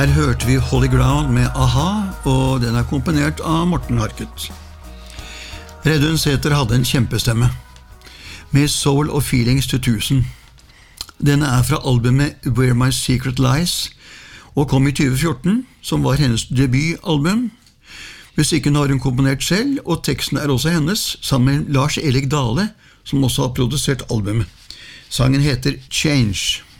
Her hørte vi Holy Ground med A-ha, og den komponert av Morten Harket. Reidun Sæther hadde en kjempestemme, med soul og feelings til 1000. Denne fra albumet Where My Secret Lies, og kom i 2014, som var hennes debutalbum. Musikken har hun komponert selv, og teksten også hennes, sammen med Lars Erik Dale, som også har produsert albumet. Sangen heter Change.